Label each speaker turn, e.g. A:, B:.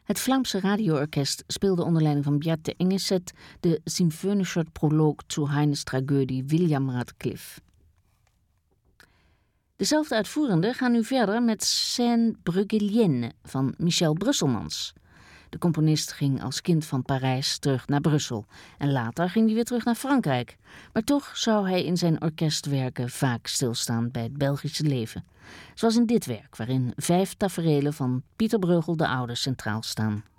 A: Het Vlaamse radioorkest speelde onder leiding van Bjarte Engeset de symfonische proloog zu Heine's tragödie William Radcliffe. Dezelfde uitvoerenden gaan nu verder met Scène Bruegelienne van Michel Brusselmans. De componist ging als kind van Parijs terug naar Brussel en later ging hij weer terug naar Frankrijk. Maar toch zou hij in zijn orkestwerken vaak stilstaan bij het Belgische leven. Zoals in dit werk, waarin 5 taferelen van Pieter Bruegel de Oude centraal staan.